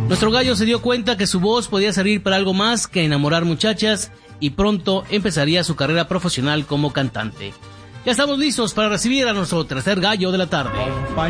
Nuestro gallo se dio cuenta que su voz podía servir para algo más que enamorar muchachas y pronto empezaría su carrera profesional como cantante. Ya estamos listos para recibir a nuestro tercer gallo de la tarde.